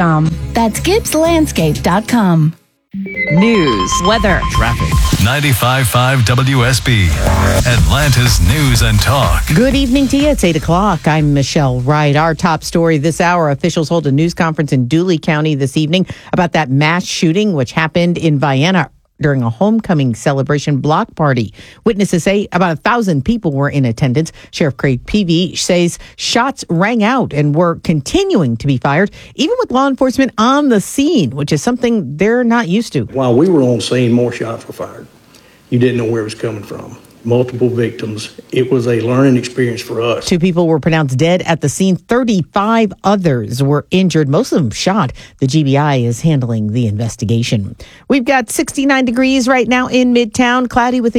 GibbsLandscape.com. That's GibbsLandscape.com. News, weather, traffic. 95.5 WSB, Atlanta's News and Talk. Good evening to you. It's 8 o'clock. I'm Michelle Wright. Our top story this hour, officials hold a news conference in Dooley County this evening about that mass shooting which happened in Vienna during a homecoming celebration block party. Witnesses say about 1,000 people were in attendance. Sheriff Craig Peavy says shots rang out and were continuing to be fired, even with law enforcement on the scene, which is something they're not used to. While we were on scene, more shots were fired. You didn't know where it was coming from. Multiple victims. It was a learning experience for us. 2 people were pronounced dead at the scene. 35 others were injured, most of them shot. The GBI is handling the investigation. We've got 69 degrees right now in Midtown, cloudy with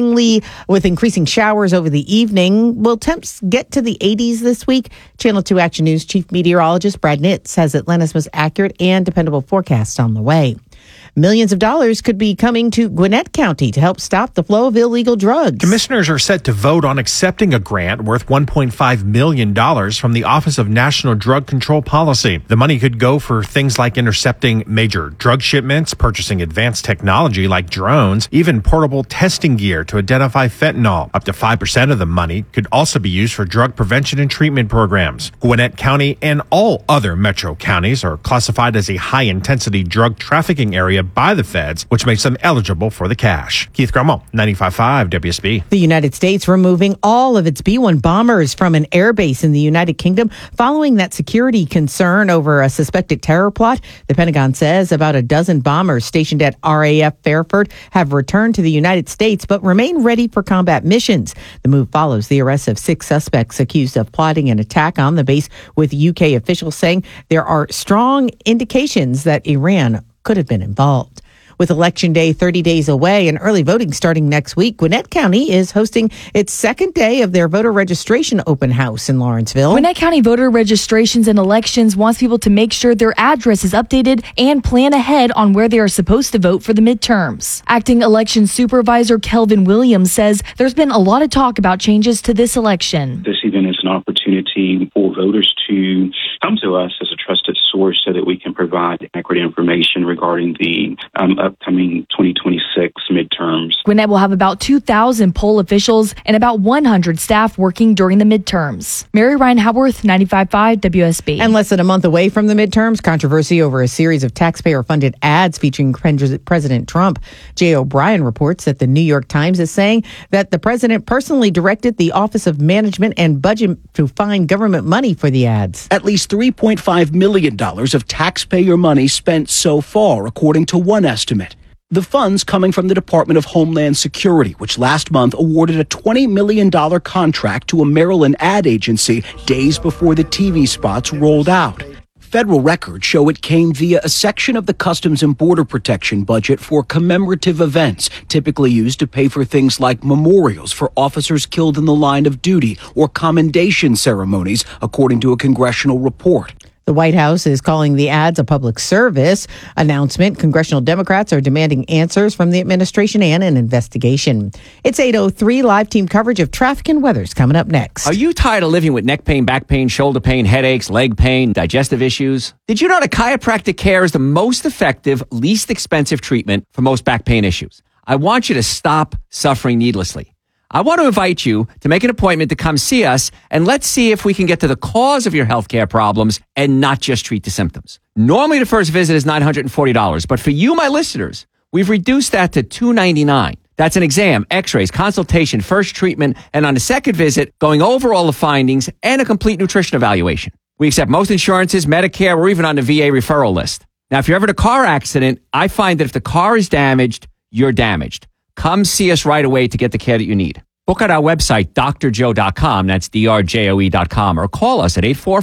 increasing showers over the evening. Will temps get to the 80s this week? Channel 2 Action News Chief Meteorologist Brad Nitz has Atlanta's most accurate and dependable forecast on the way. Millions of dollars could be coming to Gwinnett County to help stop the flow of illegal drugs. Commissioners are set to vote on accepting a grant worth $1.5 million from the Office of National Drug Control Policy. The money could go for things like intercepting major drug shipments, purchasing advanced technology like drones, even portable testing gear to identify fentanyl. Up to 5% of the money could also be used for drug prevention and treatment programs. Gwinnett County and all other metro counties are classified as a high-intensity drug trafficking area by the feds, which makes them eligible for the cash. Keith Grummel, 95.5 WSB. The United States removing all of its B-1 bombers from an airbase in the United Kingdom following that security concern over a suspected terror plot. The Pentagon says about a dozen bombers stationed at RAF Fairford have returned to the United States but remain ready for combat missions. The move follows the arrest of 6 suspects accused of plotting an attack on the base, with UK officials saying there are strong indications that Iran could have been involved. With Election Day 30 days away and early voting starting next week, Gwinnett County is hosting its second day of their voter registration open house in Lawrenceville. Gwinnett County Voter Registrations and Elections wants people to make sure their address is updated and plan ahead on where they are supposed to vote for the midterms. Acting Election Supervisor Kelvin Williams says there's been a lot of talk about changes to this election. This event is an opportunity for voters to come to us as a trusted source so that we can provide accurate information regarding the upcoming 2026 midterms. Gwinnett will have about 2,000 poll officials and about 100 staff working during the midterms. Mary Ryan Haworth, 95.5 WSB. And less than a month away from the midterms, controversy over a series of taxpayer-funded ads featuring President Trump. Jay O'Brien reports that the New York Times is saying that the president personally directed the Office of Management and Budget to find government money for the ads. At least $3.5 million of taxpayer money spent so far, according to one estimate. The funds coming from the Department of Homeland Security, which last month awarded a $20 million contract to a Maryland ad agency days before the TV spots rolled out. Federal records show it came via a section of the Customs and Border Protection budget for commemorative events, typically used to pay for things like memorials for officers killed in the line of duty or commendation ceremonies, according to a congressional report. The White House is calling the ads a public service announcement. Congressional Democrats are demanding answers from the administration and an investigation. It's 8:03. Live team coverage of traffic and weather's coming up next. Are you tired of living with neck pain, back pain, shoulder pain, headaches, leg pain, digestive issues? Did you know that chiropractic care is the most effective, least expensive treatment for most back pain issues? I want you to stop suffering needlessly. I want to invite you to make an appointment to come see us, and let's see if we can get to the cause of your healthcare problems and not just treat the symptoms. Normally, the first visit is $940, but for you, my listeners, we've reduced that to $299. That's an exam, x-rays, consultation, first treatment, and on the second visit, going over all the findings and a complete nutrition evaluation. We accept most insurances, Medicare, or even on the VA referral list. Now, if you're ever in a car accident, I find that if the car is damaged, you're damaged. Come see us right away to get the care that you need. Book at our website, drjoe.com. That's drjoe.com. Or call us at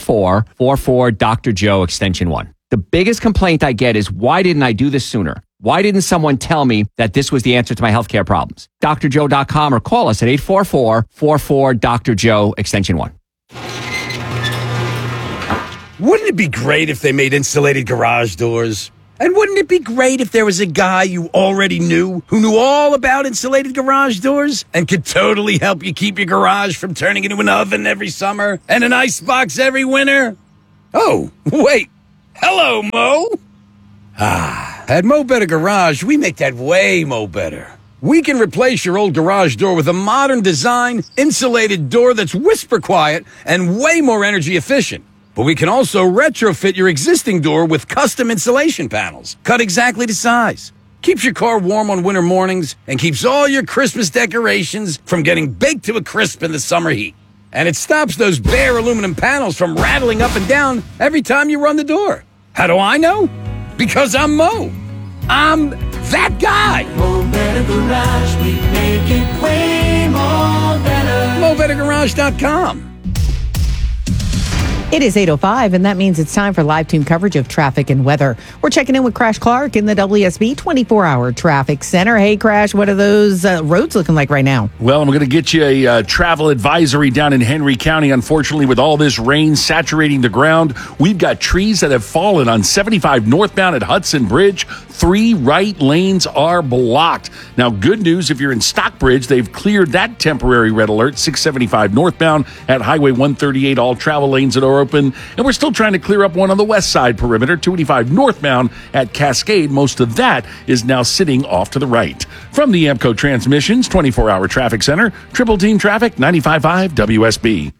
844-44-DR-JOE, extension 1. The biggest complaint I get is, why didn't I do this sooner? Why didn't someone tell me that this was the answer to my healthcare problems? drjoe.com or call us at 844-44-DR-JOE, extension 1. Wouldn't it be great if they made insulated garage doors? And wouldn't it be great if there was a guy you already knew who knew all about insulated garage doors and could totally help you keep your garage from turning into an oven every summer and an icebox every winter? Oh, wait. Hello, Mo. At Mo Better Garage, we make that way Mo Better. We can replace your old garage door with a modern design, insulated door that's whisper quiet and way more energy efficient. But we can also retrofit your existing door with custom insulation panels, cut exactly to size. Keeps your car warm on winter mornings and keeps all your Christmas decorations from getting baked to a crisp in the summer heat. And it stops those bare aluminum panels from rattling up and down every time you run the door. How do I know? Because I'm Mo. I'm that guy. Mo Better Garage, we make it way more better. MoBetterGarage.com. It is 8:05, and that means it's time for live team coverage of traffic and weather. We're checking in with Crash Clark in the WSB 24-hour traffic center. Hey, Crash, what are those roads looking like right now? Well, I'm going to get you a travel advisory down in Henry County. Unfortunately, with all this rain saturating the ground, we've got trees that have fallen on 75 northbound at Hudson Bridge. 3 right lanes are blocked. Now, good news, if you're in Stockbridge, they've cleared that temporary red alert. 675 northbound at Highway 138, all travel lanes that are open, and we're still trying to clear up one on the west side perimeter, 285 northbound at Cascade. Most of that is now sitting off to the right. From the Amco Transmissions 24-hour traffic center, Triple Team Traffic, 95.5 WSB.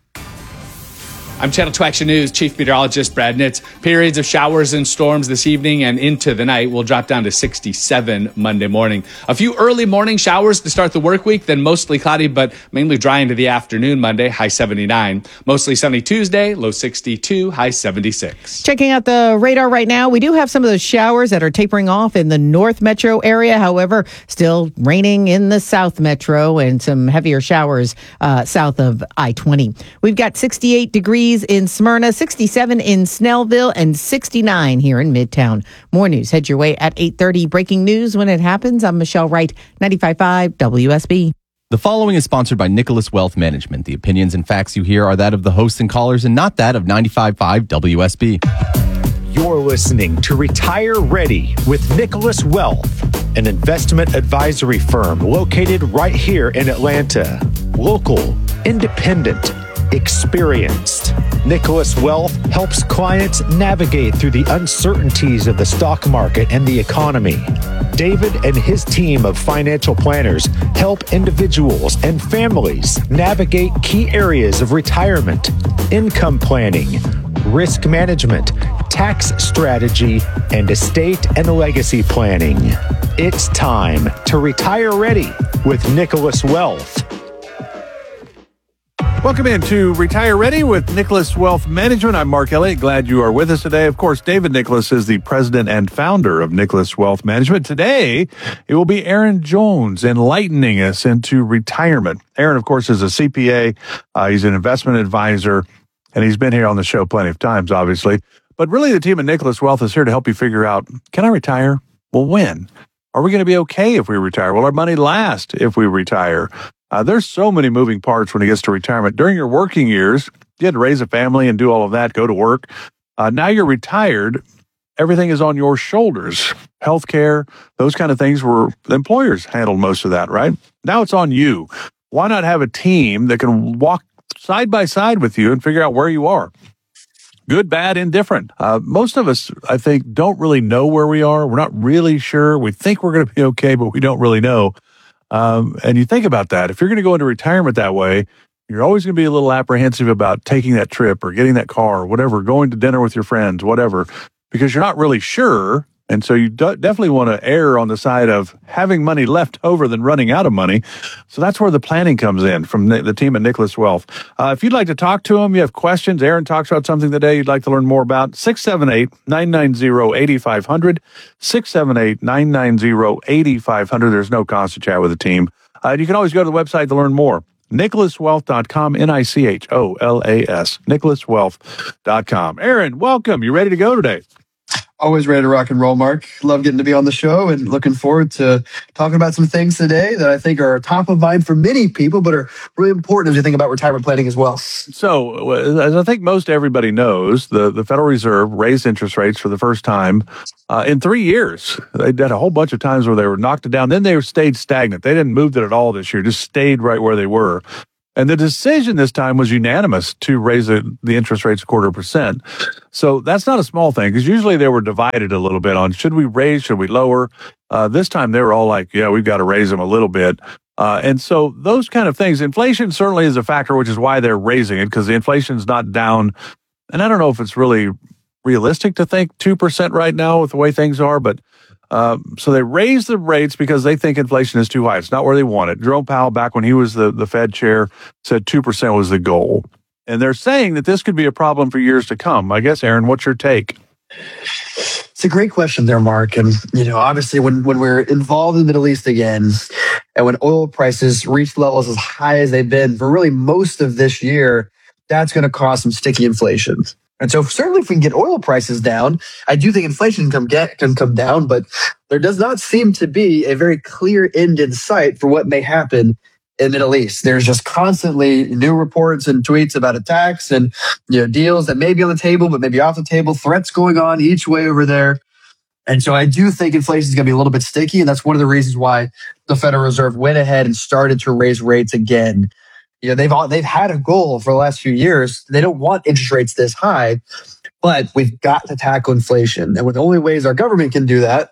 I'm Channel 2 Action News Chief Meteorologist Brad Nitz. Periods of showers and storms this evening and into the night will drop down to 67 Monday morning. A few early morning showers to start the work week, then mostly cloudy, but mainly dry into the afternoon Monday, high 79. Mostly sunny Tuesday, low 62, high 76. Checking out the radar right now, we do have some of those showers that are tapering off in the North Metro area. However, still raining in the South Metro and some heavier showers south of I-20. We've got 68 degrees in Smyrna, 67 in Snellville, and 69 here in Midtown. More news. Head your way at 8:30. Breaking news when it happens. I'm Michelle Wright, 95.5 WSB. The following is sponsored by Nicholas Wealth Management. The opinions and facts you hear are that of the hosts and callers and not that of 95.5 WSB. You're listening to Retire Ready with Nicholas Wealth, an investment advisory firm located right here in Atlanta. Local, independent, experienced. Nicholas Wealth helps clients navigate through the uncertainties of the stock market and the economy. David and his team of financial planners help individuals and families navigate key areas of retirement, income planning, risk management, tax strategy, and estate and legacy planning. It's time to retire ready with Nicholas Wealth. Welcome into Retire Ready with Nicholas Wealth Management. I'm Mark Elliott. Glad you are with us today. Of course, David Nicholas is the president and founder of Nicholas Wealth Management. Today, it will be Aaron Jones enlightening us into retirement. Aaron, of course, is a CPA. He's an investment advisor, and he's been here on the show plenty of times, obviously. But really, the team at Nicholas Wealth is here to help you figure out, can I retire? Well, when? Are we going to be okay if we retire? Will our money last if we retire? There's so many moving parts when it gets to retirement. During your working years, you had to raise a family and do all of that, go to work. Now you're retired. Everything is on your shoulders. Healthcare, those kind of things were the employers handled most of that, right? Now it's on you. Why not have a team that can walk side by side with you and figure out where you are? Good, bad, indifferent. Most of us, I think, don't really know where we are. We're not really sure. We think we're going to be okay, but we don't really know. And you think about that. If you're going to go into retirement that way, you're always going to be a little apprehensive about taking that trip or getting that car or whatever, going to dinner with your friends, whatever, because you're not really sure. And so you definitely want to err on the side of having money left over than running out of money. So that's where the planning comes in from the team at Nicholas Wealth. If you'd like to talk to them, you have questions, Aaron talks about something today you'd like to learn more about, 678-990-8500, 678-990-8500. There's no cost to chat with the team. You can always go to the website to learn more. NicholasWealth.com, NICHOLAS, NicholasWealth.com. Aaron, welcome. You ready to go today? Always ready to rock and roll, Mark. Love getting to be on the show and looking forward to talking about some things today that I think are top of mind for many people, but are really important as you think about retirement planning as well. So, as I think most everybody knows, the Federal Reserve raised interest rates for the first time in 3 years. They had a whole bunch of times where they were knocked it down. Then they stayed stagnant. They didn't move it at all this year, just stayed right where they were. And the decision this time was unanimous to raise the interest rates 0.25%. So that's not a small thing, because usually they were divided a little bit on should we raise, should we lower. This time they were all like, yeah, we've got to raise them a little bit. And so those kind of things, inflation certainly is a factor, which is why they're raising it, because the inflation's not down. And I don't know if it's really realistic to think 2% right now with the way things are, but so they raised the rates because they think inflation is too high. It's not where they want it. Jerome Powell, back when he was the Fed chair, said 2% was the goal. And they're saying that this could be a problem for years to come. I guess, Aaron, what's your take? It's a great question there, Mark. And, obviously when we're involved in the Middle East again, and when oil prices reach levels as high as they've been for really most of this year, that's going to cause some sticky inflation. And so certainly if we can get oil prices down, I do think inflation can come down, but there does not seem to be a very clear end in sight for what may happen in the Middle East. There's just constantly new reports and tweets about attacks and deals that may be on the table, but maybe off the table, threats going on each way over there. And so I do think inflation is going to be a little bit sticky, and that's one of the reasons why the Federal Reserve went ahead and started to raise rates again. They've had a goal for the last few years. They don't want interest rates this high, but we've got to tackle inflation. And one of the only ways our government can do that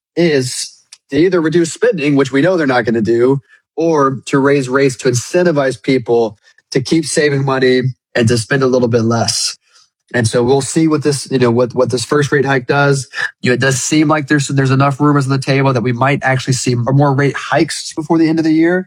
is to either reduce spending, which we know they're not going to do, or to raise rates to incentivize people to keep saving money and to spend a little bit less. And so we'll see what this, what this first rate hike does. It does seem like there's enough rumors on the table that we might actually see more rate hikes before the end of the year.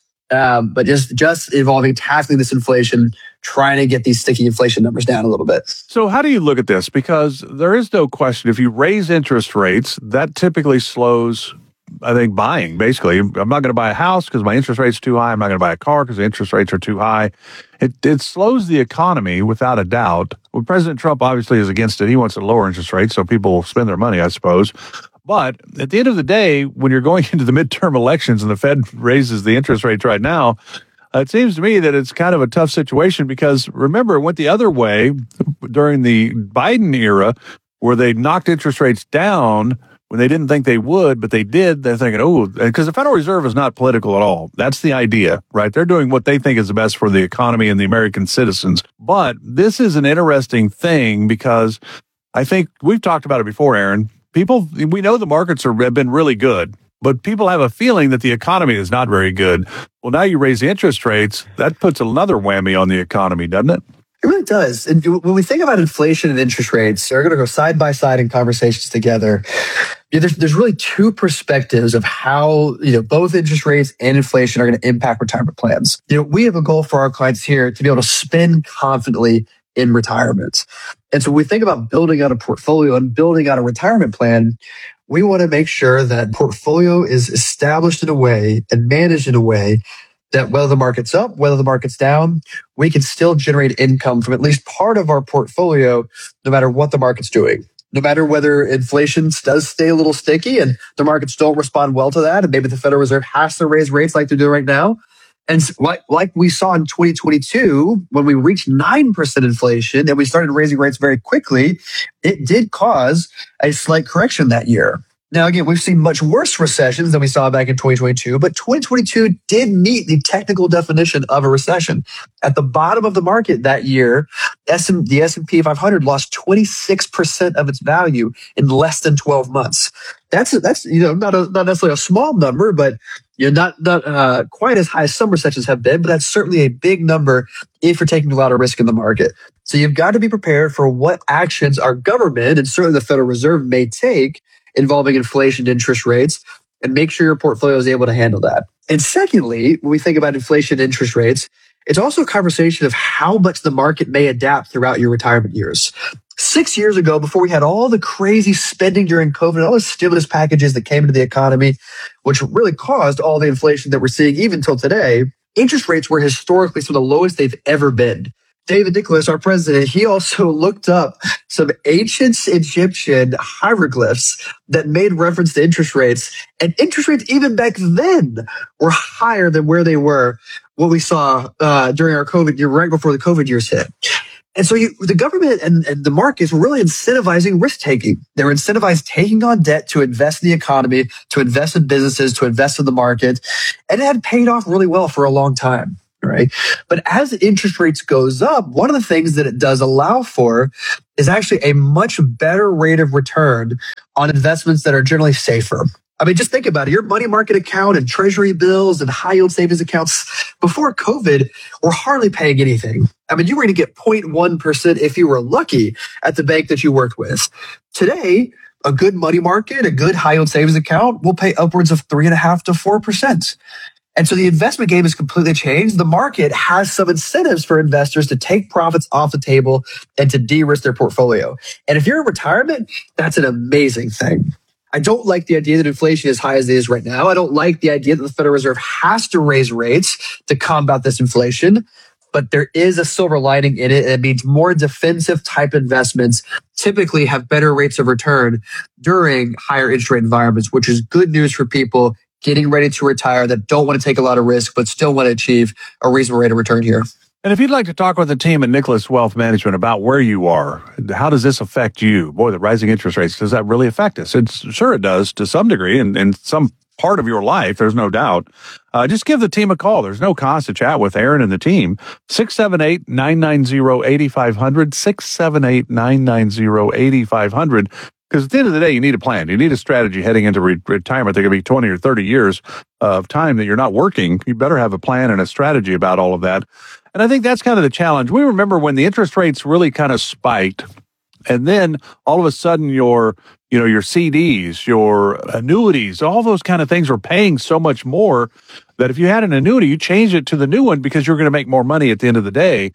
But just involving tackling this inflation, trying to get these sticky inflation numbers down a little bit. So how do you look at this? Because there is no question, if you raise interest rates, that typically slows, I think, buying. Basically, I'm not going to buy a house because my interest rate's too high. I'm not going to buy a car because the interest rates are too high. It slows the economy without a doubt. Well, President Trump obviously is against it. He wants to lower interest rates so people will spend their money, I suppose. But at the end of the day, when you're going into the midterm elections and the Fed raises the interest rates right now, it seems to me that it's kind of a tough situation because, remember, it went the other way during the Biden era where they knocked interest rates down when they didn't think they would, but they did. They're thinking, because the Federal Reserve is not political at all. That's the idea, right? They're doing what they think is the best for the economy and the American citizens. But this is an interesting thing because I think we've talked about it before, Aaron. We know the markets have been really good, but people have a feeling that the economy is not very good. Well, now you raise the interest rates, that puts another whammy on the economy, doesn't it? It really does. And when we think about inflation and interest rates, they're going to go side by side in conversations together. There's really two perspectives of how both interest rates and inflation are going to impact retirement plans. We have a goal for our clients here to be able to spend confidently in retirement. And so when we think about building out a portfolio and building out a retirement plan, we want to make sure that portfolio is established in a way and managed in a way that whether the market's up, whether the market's down, we can still generate income from at least part of our portfolio, no matter what the market's doing. No matter whether inflation does stay a little sticky and the markets don't respond well to that, and maybe the Federal Reserve has to raise rates like they're doing right now. And like we saw in 2022, when we reached 9% inflation and we started raising rates very quickly, it did cause a slight correction that year. Now, again, we've seen much worse recessions than we saw back in 2022, but 2022 did meet the technical definition of a recession. At the bottom of the market that year, the S&P 500 lost 26% of its value in less than 12 months. That's not necessarily a small number, but not quite as high as some recessions have been, but that's certainly a big number if you're taking a lot of risk in the market. So you've got to be prepared for what actions our government and certainly the Federal Reserve may take involving inflation and interest rates, and make sure your portfolio is able to handle that. And secondly, when we think about inflation and interest rates, it's also a conversation of how much the market may adapt throughout your retirement years. 6 years ago, before we had all the crazy spending during COVID, all the stimulus packages that came into the economy, which really caused all the inflation that we're seeing even till today, interest rates were historically some of the lowest they've ever been. David Nicholas, our president, he also looked up some ancient Egyptian hieroglyphs that made reference to interest rates. And interest rates even back then were higher than where they were, what we saw during our COVID year, right before the COVID years hit. And so the government and the markets were really incentivizing risk-taking. They were incentivized taking on debt to invest in the economy, to invest in businesses, to invest in the market. And it had paid off really well for a long time. right? But as interest rates goes up, one of the things that it does allow for is actually a much better rate of return on investments that are generally safer. I mean, just think about it. Your money market account and treasury bills and high yield savings accounts before COVID were hardly paying anything. I mean, you were going to get 0.1% if you were lucky at the bank that you worked with. Today, a good money market, a good high yield savings account will pay upwards of 3.5% to 4%. And so the investment game has completely changed. The market has some incentives for investors to take profits off the table and to de-risk their portfolio. And if you're in retirement, that's an amazing thing. I don't like the idea that inflation is high as it is right now. I don't like the idea that the Federal Reserve has to raise rates to combat this inflation. But there is a silver lining in it. It means more defensive type investments typically have better rates of return during higher interest rate environments, which is good news for people getting ready to retire that don't want to take a lot of risk, but still want to achieve a reasonable rate of return here. And if you'd like to talk with the team at Nicholas Wealth Management about where you are, how does this affect you? Boy, the rising interest rates, does that really affect us? Sure it does to some degree, and in some part of your life, there's no doubt. Just give the team a call. There's no cost to chat with Aaron and the team. 678-990-8500, 678-990-8500. Because at the end of the day, you need a plan. You need a strategy heading into retirement. There could be 20 or 30 years of time that you're not working. You better have a plan and a strategy about all of that. And I think that's kind of the challenge. We remember when the interest rates really kind of spiked, and then all of a sudden your CDs, your annuities, all those kind of things were paying so much more that if you had an annuity, you changed it to the new one because you're going to make more money at the end of the day.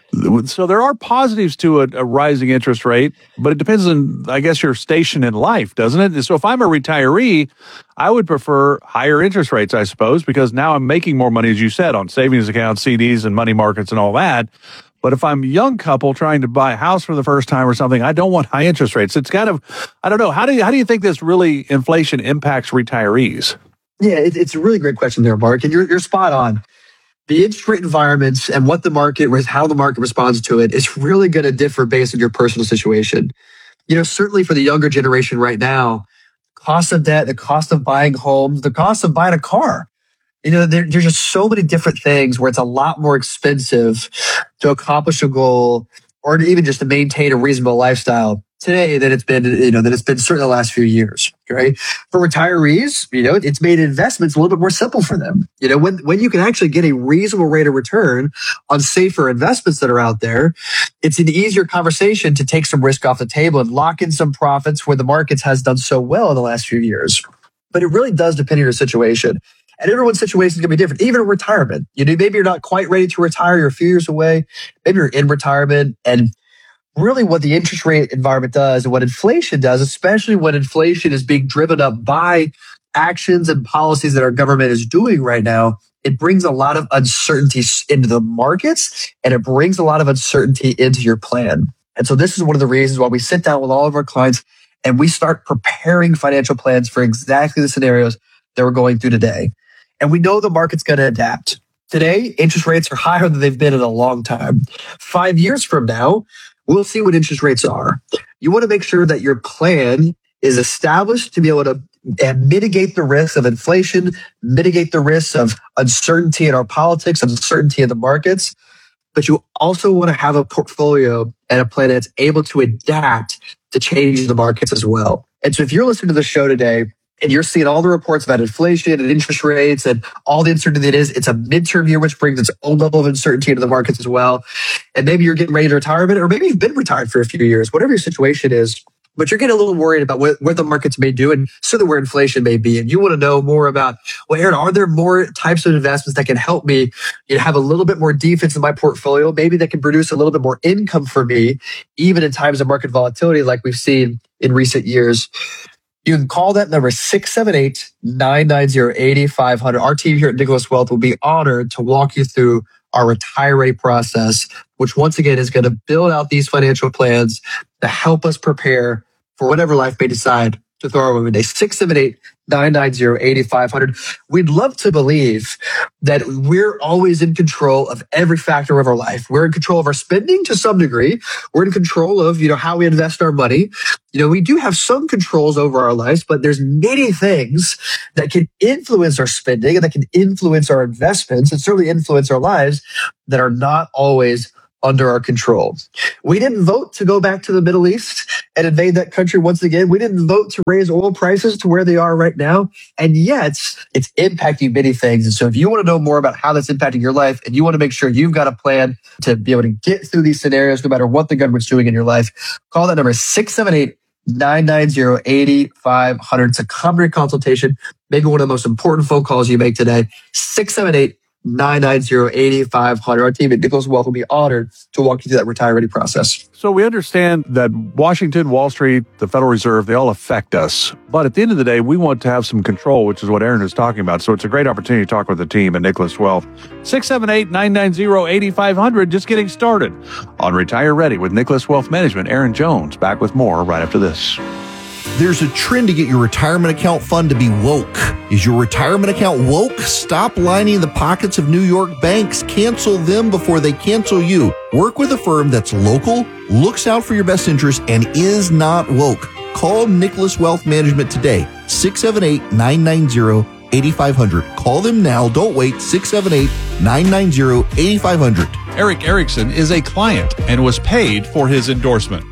So there are positives to a rising interest rate, but it depends on, I guess, your station in life, doesn't it? So if I'm a retiree, I would prefer higher interest rates, I suppose, because now I'm making more money, as you said, on savings accounts, CDs, and money markets and all that. But if I'm a young couple trying to buy a house for the first time or something, I don't want high interest rates. It's kind of, I don't know. How do you think this really inflation impacts retirees? Yeah, it's a really great question there, Mark. And you're spot on. The interest rate environments and how the market responds to it is really going to differ based on your personal situation. Certainly for the younger generation right now, cost of debt, the cost of buying homes, the cost of buying a car. There's just so many different things where it's a lot more expensive to accomplish a goal or to even just to maintain a reasonable lifestyle today than it's been, certainly the last few years, right? For retirees, it's made investments a little bit more simple for them. When you can actually get a reasonable rate of return on safer investments that are out there, it's an easier conversation to take some risk off the table and lock in some profits where the markets has done so well in the last few years. But it really does depend on your situation. And everyone's situation is going to be different, even in retirement. Maybe you're not quite ready to retire. You're a few years away. Maybe you're in retirement. And really what the interest rate environment does and what inflation does, especially when inflation is being driven up by actions and policies that our government is doing right now, it brings a lot of uncertainty into the markets and it brings a lot of uncertainty into your plan. And so this is one of the reasons why we sit down with all of our clients and we start preparing financial plans for exactly the scenarios that we're going through today. And we know the market's going to adapt. Today, interest rates are higher than they've been in a long time. 5 years from now, we'll see what interest rates are. You want to make sure that your plan is established to be able to mitigate the risks of inflation, mitigate the risks of uncertainty in our politics, uncertainty in the markets. But you also want to have a portfolio and a plan that's able to adapt to change the markets as well. And so if you're listening to the show today, and you're seeing all the reports about inflation and interest rates and all the uncertainty that is, it's a midterm year, which brings its own level of uncertainty into the markets as well. And maybe you're getting ready to retirement, or maybe you've been retired for a few years, whatever your situation is, but you're getting a little worried about what the markets may do and certainly where inflation may be. And you want to know more about, well, Aaron, are there more types of investments that can help me have a little bit more defense in my portfolio, maybe that can produce a little bit more income for me, even in times of market volatility like we've seen in recent years? You can call that number 678-990-8500. Our team here at Nicholas Wealth will be honored to walk you through our retire ready process, which once again is going to build out these financial plans to help us prepare for whatever life may decide to throw our Women Day. 678-990-8500. We'd love to believe that we're always in control of every factor of our life. We're in control of our spending to some degree. We're in control of, how we invest our money. We do have some controls over our lives, but there's many things that can influence our spending and that can influence our investments and certainly influence our lives that are not always under our control. We didn't vote to go back to the Middle East and invade that country once again. We didn't vote to raise oil prices to where they are right now. And yet it's impacting many things. And so if you want to know more about how that's impacting your life and you want to make sure you've got a plan to be able to get through these scenarios, no matter what the government's doing in your life, call that number 678-990-8500. It's a complimentary consultation, maybe one of the most important phone calls you make today. 678-990-8500. Our team at Nicholas Wealth will be honored to walk you through that Retire Ready process. So we understand that Washington, Wall Street, the Federal Reserve, they all affect us. But at the end of the day, we want to have some control, which is what Aaron is talking about. So it's a great opportunity to talk with the team at Nicholas Wealth. 678-990-8500, just getting started on Retire Ready with Nicholas Wealth Management. Aaron Jones, back with more right after this. There's a trend to get your retirement account fund to be woke. Is your retirement account woke? Stop lining the pockets of New York banks. Cancel them before they cancel you. Work with a firm that's local, looks out for your best interest, and is not woke. Call Nicholas Wealth Management today. 678-990-8500. Call them now. Don't wait. 678-990-8500. Eric Erickson is a client and was paid for his endorsement.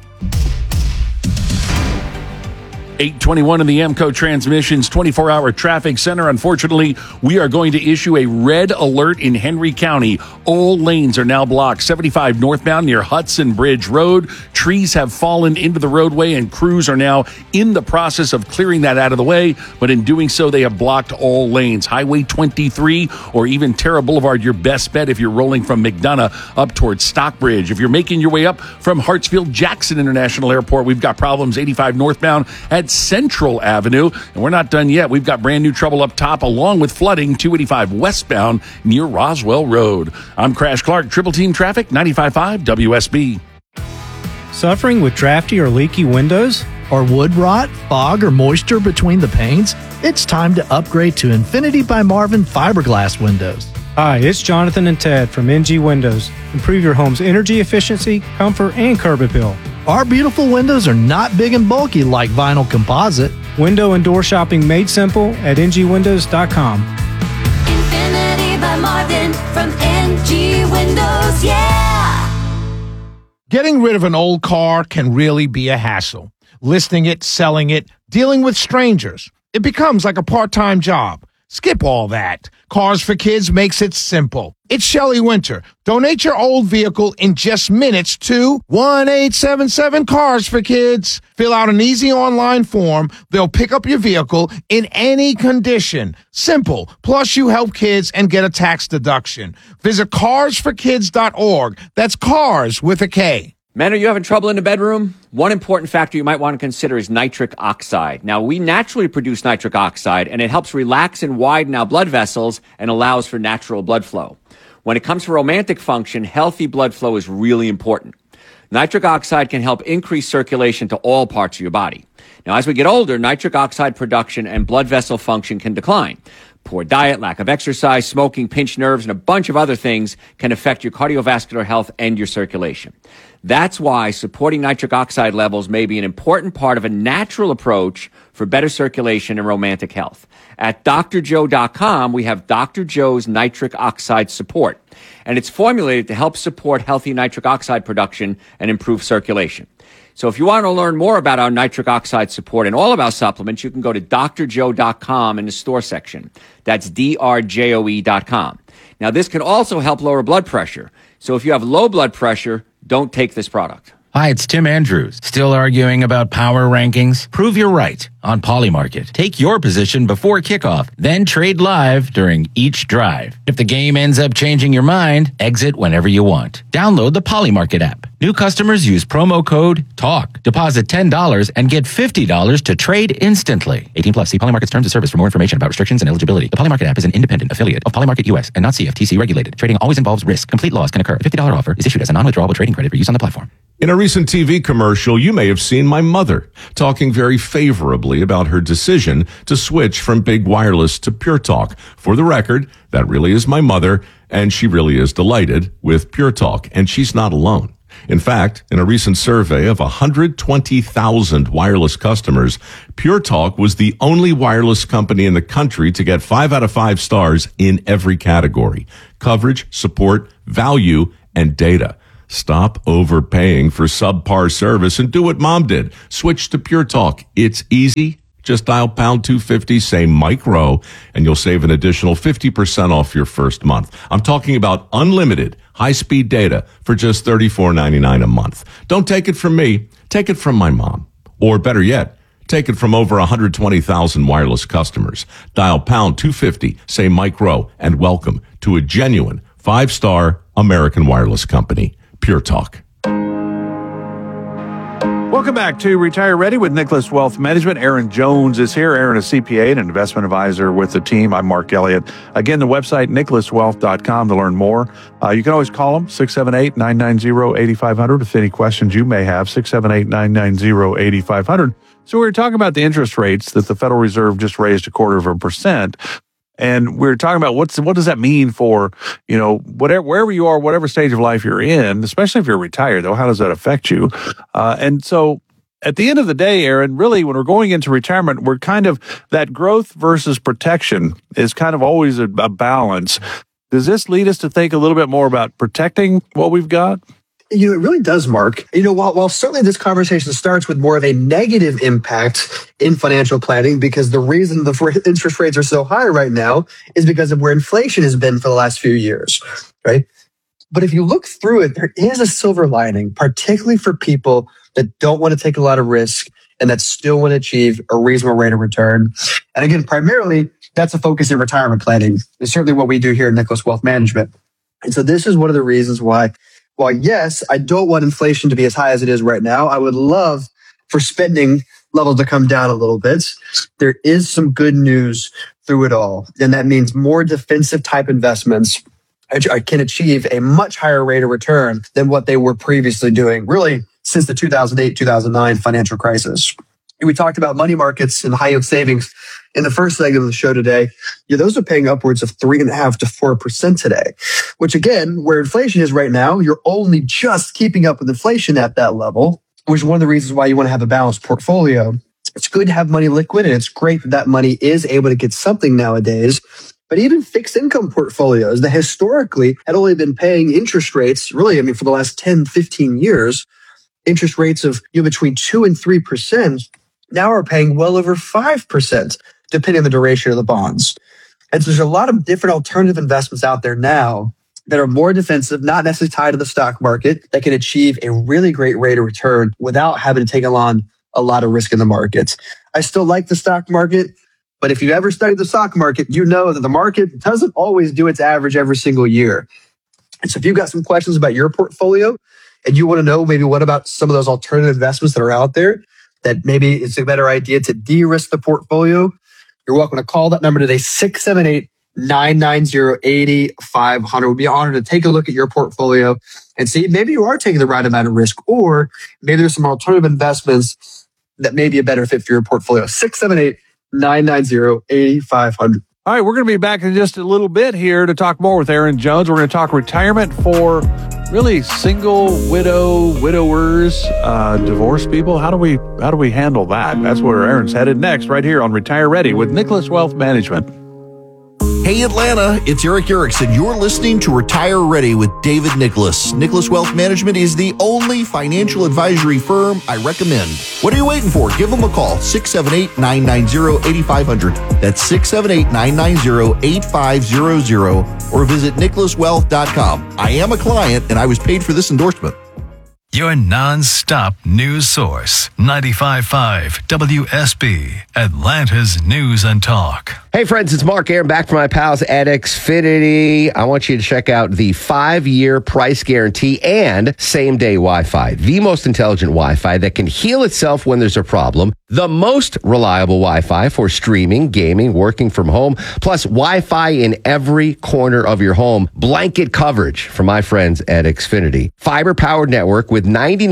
821 in the AMCO Transmissions 24-hour traffic center. Unfortunately, we are going to issue a red alert in Henry County. All lanes are now blocked. 75 northbound near Hudson Bridge Road. Trees have fallen into the roadway and crews are now in the process of clearing that out of the way. But in doing so, they have blocked all lanes. Highway 23 or even Terra Boulevard, your best bet if you're rolling from McDonough up towards Stockbridge. If you're making your way up from Hartsfield-Jackson International Airport, we've got problems 85 northbound at Central Avenue, and we're not done yet. We've got brand new trouble up top along with flooding 285 westbound near Roswell Road. I'm Crash Clark, Triple Team Traffic, 95.5 WSB. Suffering with drafty or leaky windows? Or wood rot, fog, or moisture between the panes? It's time to upgrade to Infinity by Marvin fiberglass windows. Hi, it's Jonathan and Ted from NG Windows. Improve your home's energy efficiency, comfort, and curb appeal. Our beautiful windows are not big and bulky like vinyl composite. Window and door shopping made simple at ngwindows.com. Infinity by Marvin from NG Windows, yeah! Getting rid of an old car can really be a hassle. Listing it, selling it, dealing with strangers. It becomes like a part-time job. Skip all that. Cars for Kids makes it simple. It's Shelley Winter. Donate your old vehicle in just minutes to 1-877-CARS-FOR-KIDS. Fill out an easy online form. They'll pick up your vehicle in any condition. Simple. Plus, you help kids and get a tax deduction. Visit carsforkids.org. That's cars with a K. Men, are you having trouble in the bedroom? One important factor you might want to consider is nitric oxide. Now, we naturally produce nitric oxide, and it helps relax and widen our blood vessels and allows for natural blood flow. When it comes to romantic function, healthy blood flow is really important. Nitric oxide can help increase circulation to all parts of your body. Now, as we get older, nitric oxide production and blood vessel function can decline. Poor diet, lack of exercise, smoking, pinched nerves, and a bunch of other things can affect your cardiovascular health and your circulation. That's why supporting nitric oxide levels may be an important part of a natural approach for better circulation and romantic health. At drjoe.com, we have Dr. Joe's Nitric Oxide Support, and it's formulated to help support healthy nitric oxide production and improve circulation. So if you want to learn more about our nitric oxide support and all of our supplements, you can go to drjoe.com in the store section. That's drjoe.com. Now, this can also help lower blood pressure. So if you have low blood pressure, don't take this product. Hi, it's Tim Andrews. Still arguing about power rankings? Prove you're right. on Polymarket. Take your position before kickoff, then trade live during each drive. If the game ends up changing your mind, exit whenever you want. Download the Polymarket app. New customers use promo code TALK. Deposit $10 and get $50 to trade instantly. 18 plus. See Polymarket's terms of service for more information about restrictions and eligibility. The Polymarket app is an independent affiliate of Polymarket US and not CFTC regulated. Trading always involves risk. Complete loss can occur. A $50 offer is issued as a non-withdrawable trading credit for use on the platform. In a recent TV commercial, you may have seen my mother talking very favorably about her decision to switch from big wireless to Pure Talk. For the record, that really is my mother, and she really is delighted with Pure Talk, and she's not alone. In fact, in a recent survey of 120,000 wireless customers, Pure Talk was the only wireless company in the country to get 5 out of 5 stars in every category: coverage, support, value, and data. Stop overpaying for subpar service and do what Mom did. Switch to Pure Talk. It's easy. Just dial pound 250, say Mike Rowe, and you'll save an additional 50% off your first month. I'm talking about unlimited high-speed data for just $34.99 a month. Don't take it from me. Take it from my mom. Or better yet, take it from over 120,000 wireless customers. Dial pound 250, say Mike Rowe, and welcome to a genuine 5-star American wireless company. Pure Talk. Welcome back to Retire Ready with Nicholas Wealth Management. Aaron Jones is here. Aaron is CPA and an investment advisor with the team. I'm Mark Elliott. Again, the website, nicholaswealth.com to learn more. You can always call them, 678-990-8500 with any questions you may have, 678-990-8500. So we were talking about the interest rates that the Federal Reserve just raised 0.25%. And we're talking about what does that mean for, wherever you are, whatever stage of life you're in, especially if you're retired, though, how does that affect you? And so at the end of the day, Aaron, really, when we're going into retirement, we're kind of, that growth versus protection is kind of always a balance. Does this lead us to think a little bit more about protecting what we've got? It really does, Mark. While certainly this conversation starts with more of a negative impact in financial planning, because the reason the interest rates are so high right now is because of where inflation has been for the last few years, right? But if you look through it, there is a silver lining, particularly for people that don't want to take a lot of risk and that still want to achieve a reasonable rate of return. And again, primarily, that's a focus in retirement planning. It's certainly what we do here at Nicholas Wealth Management. And so this is one of the reasons why, while yes, I don't want inflation to be as high as it is right now, I would love for spending levels to come down a little bit. There is some good news through it all. And that means more defensive type investments can achieve a much higher rate of return than what they were previously doing, really since the 2008-2009 financial crisis. We talked about money markets and high yield savings in the first segment of the show today. Those are paying upwards of 3.5% to 4% today, which again, where inflation is right now, you're only just keeping up with inflation at that level, which is one of the reasons why you want to have a balanced portfolio. It's good to have money liquid, and it's great that money is able to get something nowadays. But even fixed income portfolios that historically had only been paying interest rates, really, for the last 10, 15 years, interest rates of between 2 and 3%, now are paying well over 5%, depending on the duration of the bonds. And so there's a lot of different alternative investments out there now that are more defensive, not necessarily tied to the stock market, that can achieve a really great rate of return without having to take on a lot of risk in the markets. I still like the stock market, but if you ever studied the stock market, you know that the market doesn't always do its average every single year. And so if you've got some questions about your portfolio and you want to know maybe what about some of those alternative investments that are out there, that maybe it's a better idea to de-risk the portfolio, you're welcome to call that number today, 678-990-8500. We'd be honored to take a look at your portfolio and see maybe you are taking the right amount of risk, or maybe there's some alternative investments that may be a better fit for your portfolio. 678-990-8500. All right, we're going to be back in just a little bit here to talk more with Aaron Jones. We're going to talk retirement for really single, widowers, divorced people. How do we handle that? That's where Aaron's headed next, right here on Retire Ready with Nicholas Wealth Management. Hey Atlanta, it's Eric Erickson. You're listening to Retire Ready with David Nicholas. Nicholas Wealth Management is the only financial advisory firm I recommend. What are you waiting for? Give them a call, 678-990-8500. That's 678-990-8500, or visit nicholaswealth.com. I am a client and I was paid for this endorsement. your non-stop news source. 95.5 WSB, Atlanta's News and Talk. Hey friends, it's Mark Aaron back from my pals at Xfinity. I want you to check out the 5-year price guarantee and same-day Wi-Fi. The most intelligent Wi-Fi that can heal itself when there's a problem. The most reliable Wi-Fi for streaming, gaming, working from home, plus Wi-Fi in every corner of your home. Blanket coverage from my friends at Xfinity. Fiber-powered network with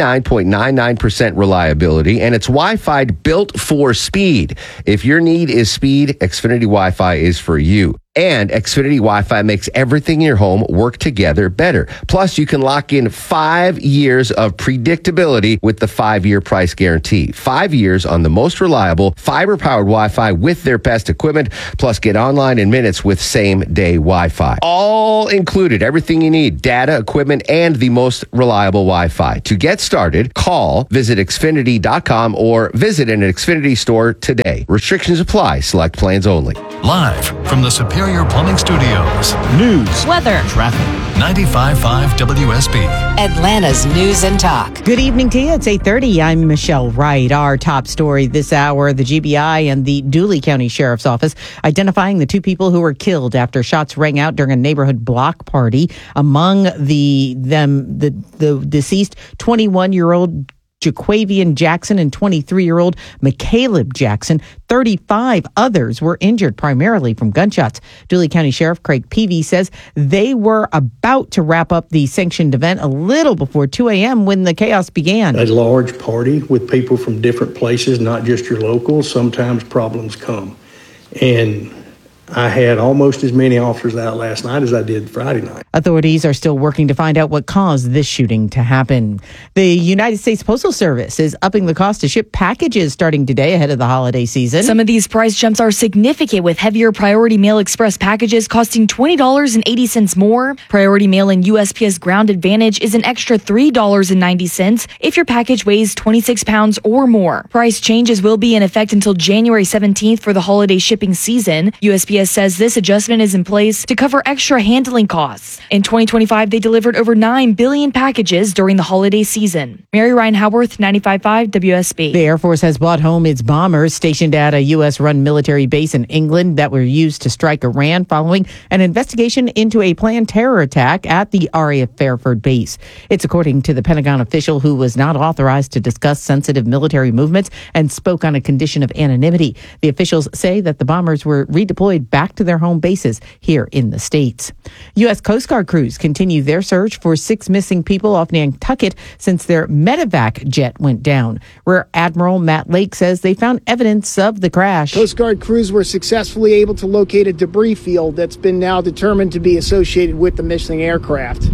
99.99% reliability, and it's Wi-Fi built for speed. If your need is speed, Xfinity Wi-Fi is for you. And Xfinity Wi-Fi makes everything in your home work together better. Plus, you can lock in 5 years of predictability with the 5-year price guarantee. 5 years on the most reliable fiber-powered Wi-Fi with their best equipment. Plus, get online in minutes with same-day Wi-Fi. All included, everything you need, data, equipment, and the most reliable Wi-Fi. To get started, visit Xfinity.com or visit an Xfinity store today. Restrictions apply. Select plans only. Live from the Superior Plumbing Studios. News, weather, traffic. 95.5 WSB. Atlanta's News and Talk. Good evening to you. It's 8:30. I'm Michelle Wright. Our top story this hour, the GBI and the Dooley County Sheriff's Office identifying the 2 people who were killed after shots rang out during a neighborhood block party. Among the deceased, 21-year-old Jaquavian Jackson and 23-year-old McCaleb Jackson. 35 others were injured primarily from gunshots. Dooley County Sheriff Craig Peavy says they were about to wrap up the sanctioned event a little before 2 a.m. when the chaos began. A large party with people from different places, not just your locals, sometimes problems come. And I had almost as many officers out last night as I did Friday night. Authorities are still working to find out what caused this shooting to happen. The United States Postal Service is upping the cost to ship packages starting today ahead of the holiday season. Some of these price jumps are significant, with heavier Priority Mail Express packages costing $20.80 more. Priority Mail and USPS Ground Advantage is an extra $3.90 if your package weighs 26 pounds or more. Price changes will be in effect until January 17th for the holiday shipping season. USPS says this adjustment is in place to cover extra handling costs. In 2025, they delivered over 9 billion packages during the holiday season. Mary Ryan Howarth, 95.5 WSB. The Air Force has brought home its bombers stationed at a U.S.-run military base in England that were used to strike Iran following an investigation into a planned terror attack at the RAF Fairford base. It's according to the Pentagon official who was not authorized to discuss sensitive military movements and spoke on a condition of anonymity. The officials say that the bombers were redeployed back to their home bases here in the States. U.S. Coast Guard crews continue their search for 6 missing people off Nantucket since their medevac jet went down. Rear Admiral Matt Lake says they found evidence of the crash. Coast Guard crews were successfully able to locate a debris field that's been now determined to be associated with the missing aircraft.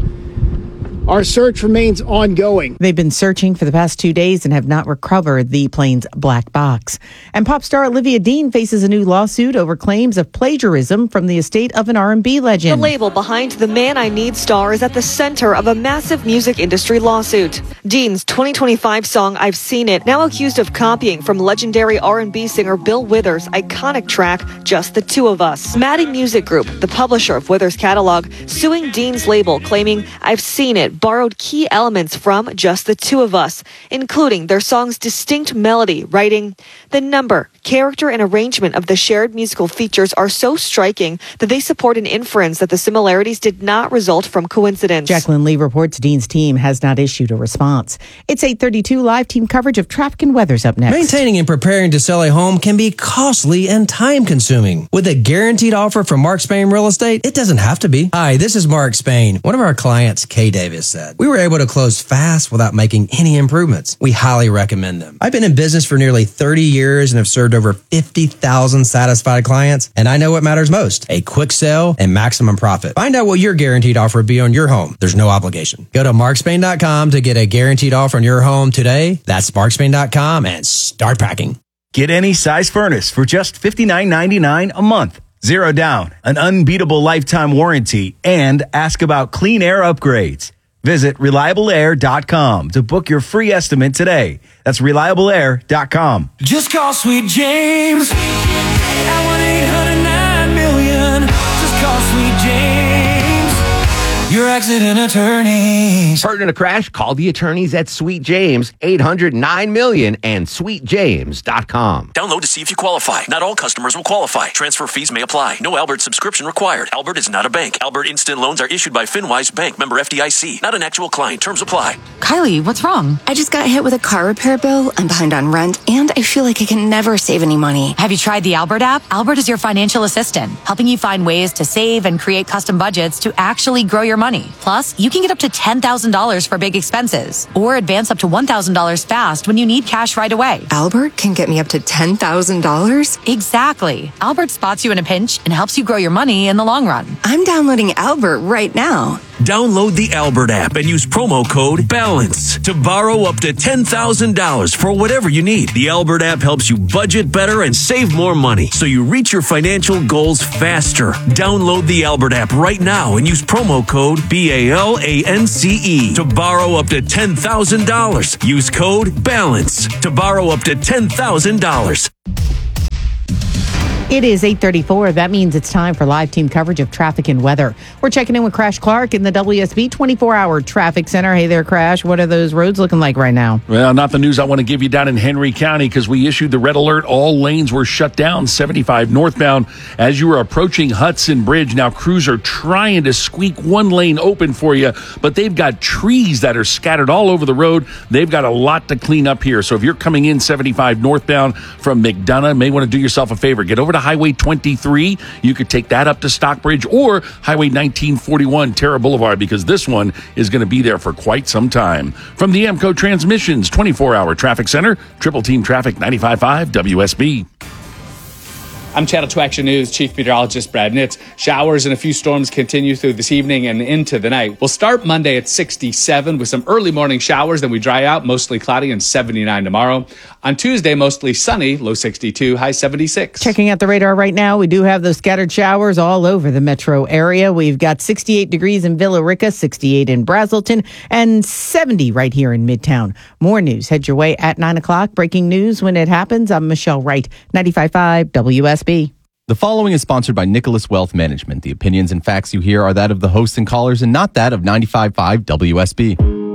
Our search remains ongoing. They've been searching for the past 2 days and have not recovered the plane's black box. And pop star Olivia Dean faces a new lawsuit over claims of plagiarism from the estate of an R&B legend. The label behind the Man I Need star is at the center of a massive music industry lawsuit. Dean's 2025 song I've Seen It, now accused of copying from legendary R&B singer Bill Withers' iconic track Just the Two of Us. Maddie Music Group, the publisher of Withers' catalog, suing Dean's label, claiming I've Seen It borrowed key elements from Just the Two of Us, including their song's distinct melody, writing, "The number, character, and arrangement of the shared musical features are so striking that they support an inference that the similarities did not result from coincidence." Jacqueline Lee reports Dean's team has not issued a response. It's 8:32. Live team coverage of traffic and weather's up next. Maintaining and preparing to sell a home can be costly and time-consuming. With a guaranteed offer from Mark Spain Real Estate, it doesn't have to be. Hi, this is Mark Spain. One of our clients, Kay Davis, said, "We were able to close fast without making any improvements. We highly recommend them. I've been in business for nearly 30 years and have served over 50,000 satisfied clients, and I know what matters most, a quick sale and maximum profit. Find out what your guaranteed offer would be on your home. There's no obligation. Go to markspain.com to get a guaranteed offer on your home today. That's markspain.com and start packing." Get any size furnace for just $59.99 a month. 0 down, an unbeatable lifetime warranty, and ask about clean air upgrades. Visit ReliableAir.com to book your free estimate today. That's ReliableAir.com. Just call Sweet James at 1-800-9-million. Just call Sweet James. Your accident attorneys. Hurt in a crash? Call the attorneys at Sweet James, 800-9-MILLION, and sweetjames.com. Download to see if you qualify. Not all customers will qualify. Transfer fees may apply. No Albert subscription required. Albert is not a bank. Albert Instant Loans are issued by FinWise Bank, member FDIC. Not an actual client. Terms apply. Kylie, what's wrong? I just got hit with a car repair bill. I'm behind on rent, and I feel like I can never save any money. Have you tried the Albert app? Albert is your financial assistant, helping you find ways to save and create custom budgets to actually grow your money. Plus, you can get up to $10,000 for big expenses or advance up to $1,000 fast when you need cash right away. Albert can get me up to $10,000? Exactly. Albert spots you in a pinch and helps you grow your money in the long run. I'm downloading Albert right now. Download the Albert app and use promo code BALANCE to borrow up to $10,000 for whatever you need. The Albert app helps you budget better and save more money so you reach your financial goals faster. Download the Albert app right now and use promo code BALANCE to borrow up to $10,000. Use code BALANCE to borrow up to $10,000. It is 8:34. That means it's time for live team coverage of traffic and weather. We're checking in with Crash Clark in the WSB 24-hour traffic center. Hey there, Crash. What are those roads looking like right now? Well, not the news I want to give you down in Henry County because we issued the red alert. All lanes were shut down, 75 northbound. As you were approaching Hudson Bridge, now crews are trying to squeak one lane open for you, but they've got trees that are scattered all over the road. They've got a lot to clean up here. So if you're coming in 75 northbound from McDonough, may want to do yourself a favor. Get over to Highway 23. You could take that up to Stockbridge or Highway 1941 Terra Boulevard because this one is going to be there for quite some time. From the AMCO Transmissions 24-hour traffic center, Triple Team Traffic 95.5 WSB. I'm Channel 2 Action News Chief Meteorologist Brad Nitz. Showers and a few storms continue through this evening and into the night. We'll start Monday at 67 with some early morning showers, then we dry out, mostly cloudy and 79 tomorrow. On Tuesday, mostly sunny, low 62, high 76. Checking out the radar right now, we do have those scattered showers all over the metro area. We've got 68 degrees in Villa Rica, 68 in Brazelton, and 70 right here in Midtown. More news. Head your way at 9 o'clock. Breaking news when it happens. I'm Michelle Wright, 95.5 WSB. The following is sponsored by Nicholas Wealth Management. The opinions and facts you hear are that of the hosts and callers and not that of 95.5 WSB.